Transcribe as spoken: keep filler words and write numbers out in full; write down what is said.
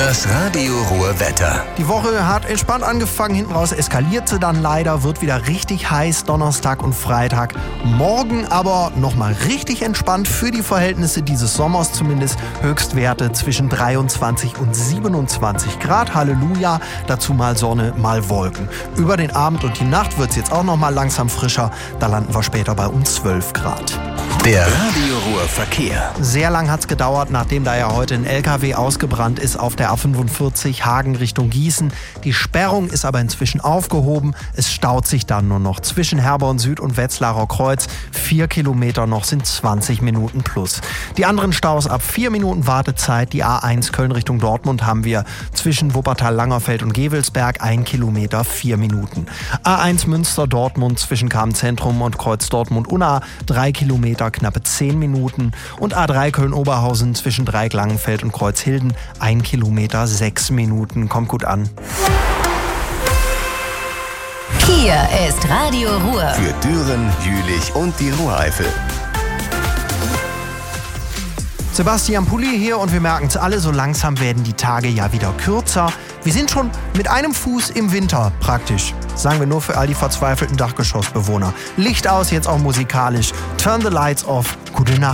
Das Radio Ruhr Wetter. Die Woche hat entspannt angefangen, hinten raus eskaliert sie dann leider, wird wieder richtig heiß Donnerstag und Freitag. Morgen aber nochmal richtig entspannt für die Verhältnisse dieses Sommers zumindest. Höchstwerte zwischen dreiundzwanzig und siebenundzwanzig Grad. Halleluja, dazu mal Sonne, mal Wolken. Über den Abend und die Nacht wird es jetzt auch nochmal langsam frischer. Da landen wir später bei um zwölf Grad. Der Radio Ruhr Verkehr. Sehr lang hat es gedauert, nachdem da ja heute ein L K W ausgebrannt ist auf der A fünfundvierzig Hagen Richtung Gießen. Die Sperrung ist aber inzwischen aufgehoben. Es staut sich dann nur noch zwischen Herborn Süd und Wetzlarer Kreuz. Vier Kilometer noch sind zwanzig Minuten plus. Die anderen Staus ab vier Minuten Wartezeit. Die A eins Köln Richtung Dortmund haben wir zwischen Wuppertal-Langerfeld und Gevelsberg. Ein Kilometer, vier Minuten. A eins Münster-Dortmund zwischen Kamp-Zentrum und Kreuz Dortmund-Unna. Drei Kilometer, knappe zehn Minuten. Und A drei Köln-Oberhausen zwischen Dreieck-Langenfeld und Kreuzhilden. Ein Kilometer, sechs Minuten. Kommt gut an. Hier ist Radio Ruhr. Für Düren, Jülich und die Ruhreifel. Sebastian Pulli hier und wir merken es alle, so langsam werden die Tage ja wieder kürzer. Wir sind schon mit einem Fuß im Winter praktisch. Sagen wir nur für all die verzweifelten Dachgeschossbewohner. Licht aus, jetzt auch musikalisch. Turn the lights off. Gute Nacht.